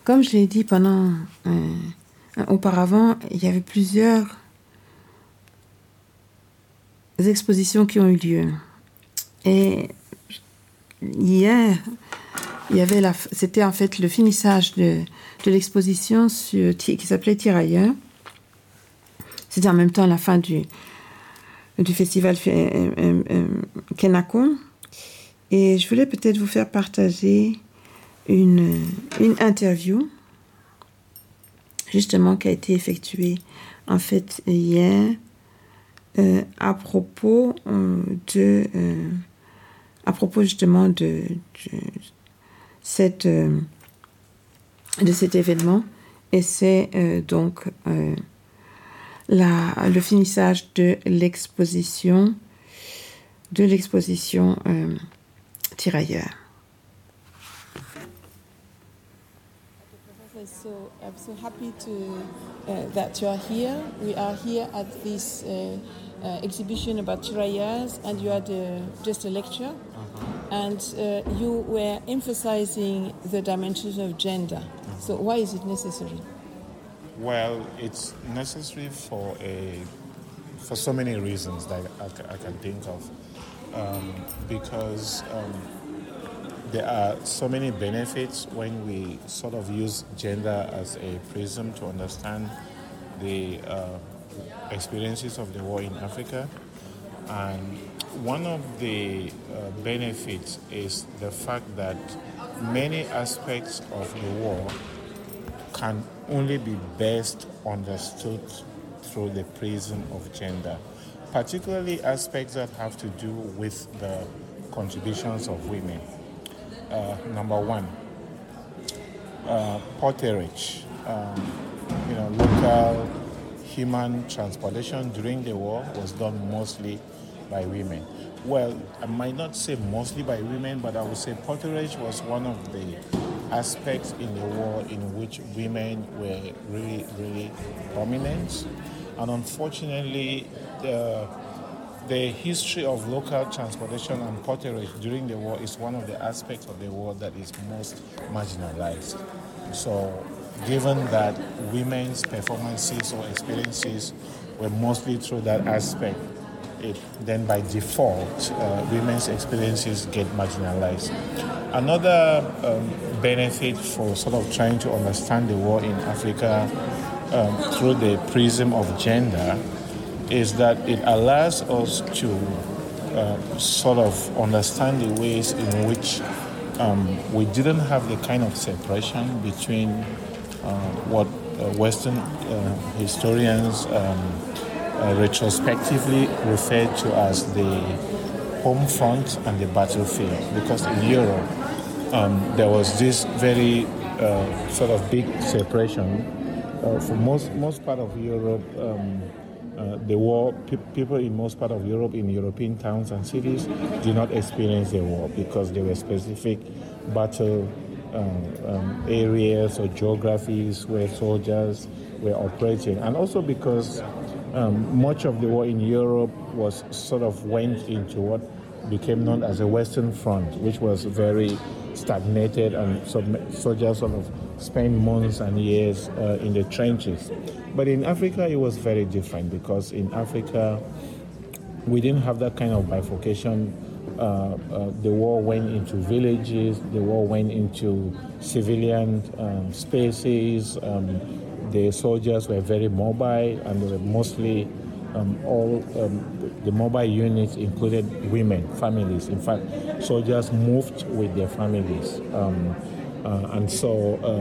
Comme je l'ai dit auparavant, il y avait plusieurs expositions qui ont eu lieu. Et hier, c'était en fait le finissage de l'exposition qui s'appelait Tirailleurs. C'était en même temps la fin du festival Kenako. Et je voulais peut-être vous faire partager une interview, justement, qui a été effectuée en fait hier à propos justement de cet événement. Et c'est donc le finissage de l'exposition Tirailleurs. So I'm so happy that you are here. We are here at this exhibition about Tirailleurs, and you had just a lecture, and you were emphasizing the dimensions of gender. So why is it necessary? Well, it's necessary for so many reasons that I can think of, because there are so many benefits when we sort of use gender as a prism to understand the experiences of the war in Africa. And one of the benefits is the fact that many aspects of the war can only be best understood through the prism of gender, particularly aspects that have to do with the contributions of women. Number one, porterage. Local human transportation during the war was done mostly by women. Well, I might not say mostly by women, but I would say porterage was one of the aspects in the war in which women were really, really prominent. And unfortunately, the history of local transportation and porterage during the war is one of the aspects of the war that is most marginalized. So, given that women's performances or experiences were mostly through that aspect, then by default, women's experiences get marginalized. Another benefit for sort of trying to understand the war in Africa through the prism of gender is that it allows us to sort of understand the ways in which we didn't have the kind of separation between what Western historians retrospectively refer to as the home front and the battlefield, because in Europe there was this very sort of big separation. For most part of Europe, the war, people in most part of Europe, in European towns and cities, did not experience the war because there were specific battle areas or geographies where soldiers were operating, and also because much of the war in Europe was sort of went into what became known as a Western Front, which was very stagnated, and soldiers sort of spent months and years in the trenches. But in Africa, it was very different, because in Africa, we didn't have that kind of bifurcation. The war went into villages, the war went into civilian spaces. The soldiers were very mobile, and they were mostly the mobile units included women, families. In fact, soldiers moved with their families. And so